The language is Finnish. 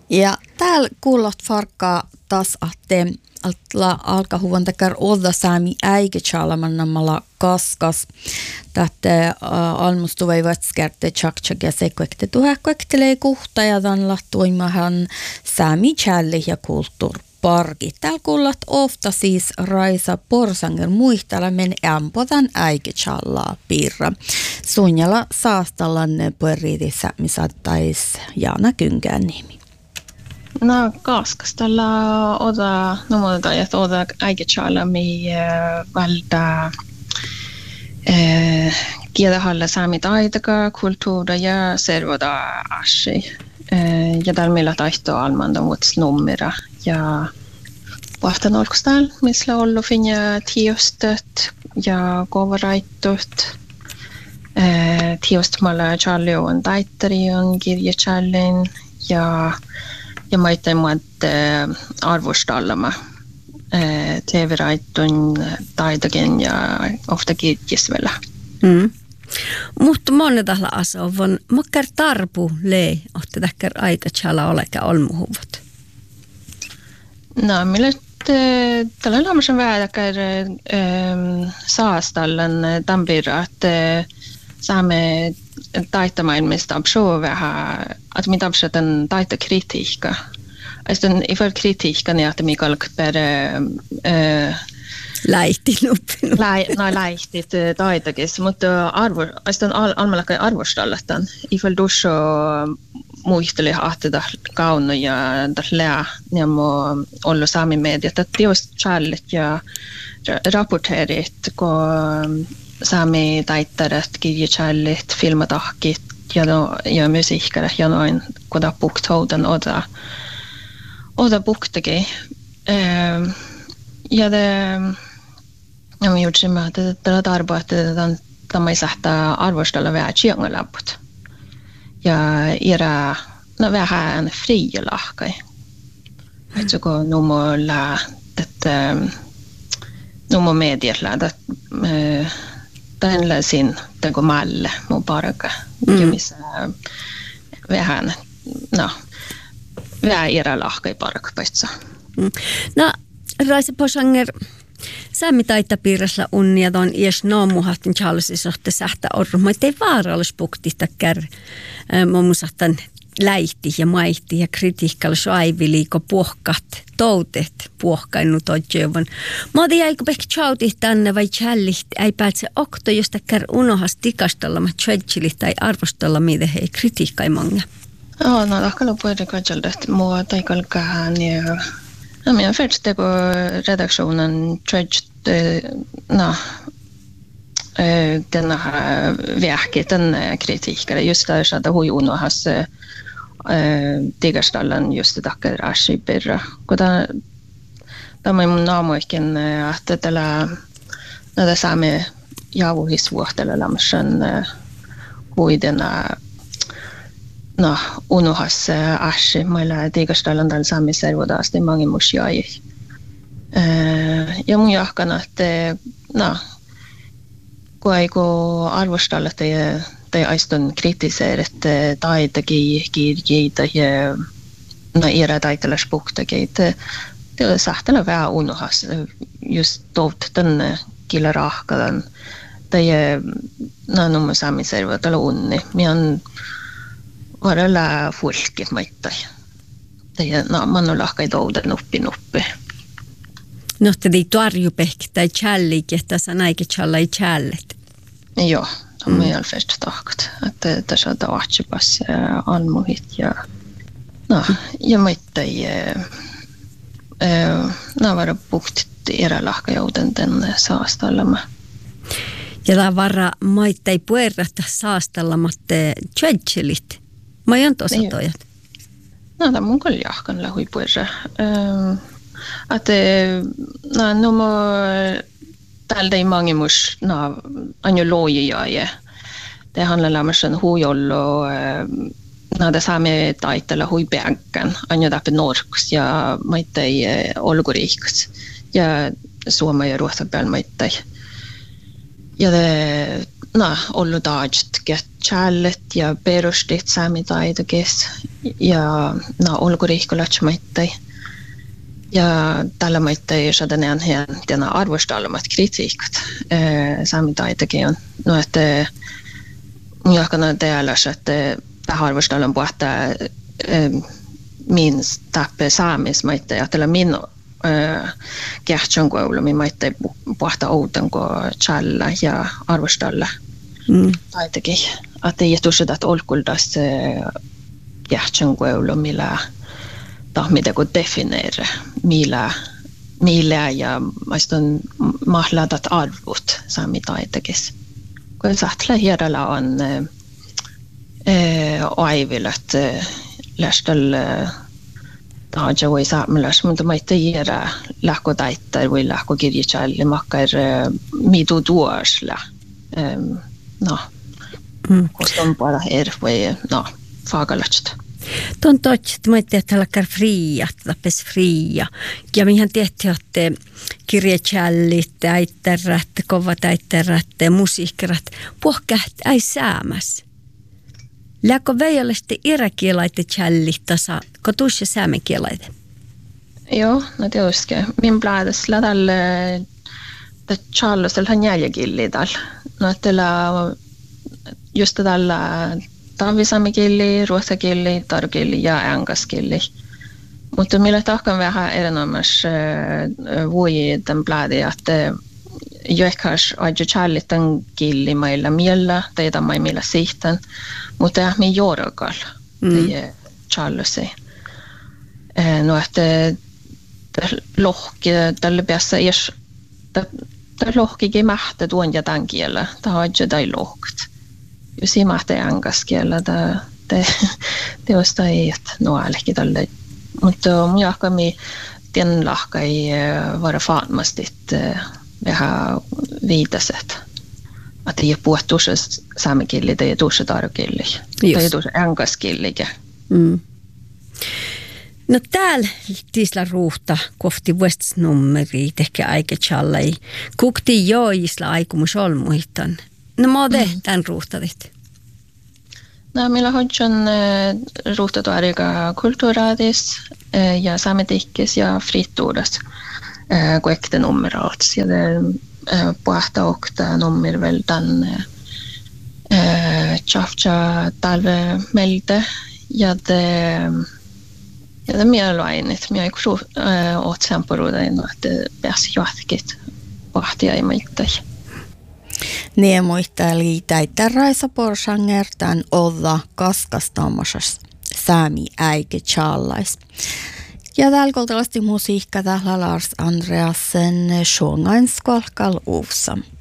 Ja täällä kuulot farkkaa taas, että alkahuvan takar odda saami äikechalmannamalla kaskas. Tätä almustuvai vatskärte tjaktjak ja sekuekte tuhäkuektelee kuhta ja tanla toimahan saami challi ja kulttuurparki. Täällä kuulat ofta siis Raisa Porsanger muistella men ämpotan äikechallaa piirra. Sunjala saastallan puerriitissä, missä tais Jaana Kynkään nimi. No kaskas tällä oda numoda ja oda äikechala mi valda kielahalla saami taitaka kulttuura ja servoda ashi ja tällä meillä taito almanda vuots numera ja vahtan olkustal missä ollu finja tiostet ja kovaraittot tiostmalla challi on taittari on kirjachallin ja maittain arvostallama TV-raittun taitakin ja ofta kirjisvellä. Mutta monetalla asuvon makkar tarpu lei, ohte täkkär aikachala oleka olmuhuvut. No, millä tällä on lämmöisen vähäkär saastallan tampira, että saamme taittamaailmista absoo vähän, että mitä absootan taitakritiikka. Sitten ifall kritiikka niin, että mikä on läihti nuppinut. Läihti taitakis, mutta sitten almalakka arvostallattan. Ifall dusso muisteli ahtada kaunu ja lää ja ollut saami mediat, että teost challit ja rapporterit, kun saami taittaret, kirjachallit, filmatahkit ja musiikkare ja noin, kun da puktoudan oda puktaki. Ja on juuri että tällä tarvaa, että tämä ei saa arvostella vähän tjängalaput. Ja era vähän friilahkai. Että kun numolla että numo medialla että tällaisen teko malle mun paraka. Ja missä vähän vähän era lahkai paraka paitsa. No Raisa Porsanger, Säämi taittapiirrassa unnia ton ies noomuhahtin challisisahte sähtä orruma. Ei vaarallispuktiista kär mumusahtan läihti ja maihti ja kritiikkalla soaiviliiko puhkat toutet puhkainnu todjevon. Modi aiko pek chautit tänne vai challit ei päätse okto, josta kär unohas tikastallama tredjili tai arvostalla mitä hei kritiikkai manga. No, lahkalla puhutaan katselta, että mua taikalkahan ja minä först kun redaktionen denna verket, den kritiikare, just där så att hui unohas tigastallan just takkar ashibirra. Kun tämä on mun naamoikin, että tällä näitä saamme jauhisvuohtella lämmösen hui denna unohas ashi meillä tigastallan tällä saamme servodaasti mange musjai. Ja mun jahkana, että kun ei arvostella tai aistun kritiseerit taitakin kirjeitä ja era taitalaspuktakin, det är sahtella vähän unohas just touten killa rahkadan tai numma saamme servodalla unni. Mian varalla folket maittai. Tai man on lahkai touden nuppi. No, ei tuarjupehki tai challikin, että sä näikin challai challet. Joo, on ihan först tahkat. Että tässä on tavatsepas almuhit ja maittai vara puhtit erälahkajouten tänne saastallama. Ja tämä vara maittai puerrata saastallamatte tredjelit. Mä oon tosi tojat. No, tämä mun kyllä jahkan lähui puerra. Att nummer tällä ei mangimus anjoloijia ja det handlar om en huijollo det saamme taitella huipeankan anjodape norks ja maittai olguriiks ja suoma ja ruotsa päällä maittai ja ollut taajat challet ja perustit saami taidokes ja ulkoriikkalatsmaittai ja tällä maittai sadaneen hän tänä arvostelemat kritiikat saami taidokeen on no että jakana täällä että arvostelen puhta min tappe saamis ja tällä min kehtson koulumin maittai puhta outanko challa ja arvostella taitakin että ei tuossa että olkultas kehtson koulu millä tahmita kun defineera millä ja maiston mahladat arvot saami taitakis kun saatla hiedalla on aivilat lästöllä taja voi saamelaas, mutta maita jäädä lähko taittaa voi lähko kirjitsaille makkar mitu tuosla. Koston puolella voi fagalatsta. Tuon toiset maita tällä fria, tappes fria. Ja mihän tehtiin, että kirjitsallit, äitterät, kovat äitterät, musiikkirat, puhkäht ei säämäs. Läkö veijollisesti iräkielaite tjällitasa, kun tuossa säämenkielaite? Joo, no tietysti. Min bladesla tällä tjallosella hän jäljekilli tällä. No tällä just tällä tavisamekilli, ruotsakilli, tarkilli ja engaskilli. Mutta millä tahkan vähän erinomaisesti voi tämän bladin, että joikas aja tjallitan killi meillä miellä, tai tämä meillä sihtän. Mutta det är med jorgal det Charles. No että lohki tällä päässä is det lohki mähtä tuon ja tämän kielä. Det har ju det lokt. Ju si mähtä engaskielä det osta ett no alki tälle. Mutta mun jakami den lahkai vara farmastit vähän viitaset. Että ei puhu tuossa saamekilli tai tuossa tarkilli tai tuossa engaskilli. No täällä tiisla ruuhta kohti West-nummeri tehkä aika challai. Kukti joisla aikumus olmuitan. No mä oon tämän ruuhtavit. No meillä on ruuhtat aika kulttuuraadis ja saametikkis ja frittuudas kuekte nummeralts. Ja puhta okta nummer väl den tjafta talve melde ja det mer lainit mer kru åt semporuuden att pääsi jatkit puhtia ei mitään. Ne muistaa liitäitä Raisa Porsanger tämän olla kaskastamassa saami äike challais. Ja täällä kulttuurisesti musiikka täällä Lars Andreasen sjungan skolkal uvsam.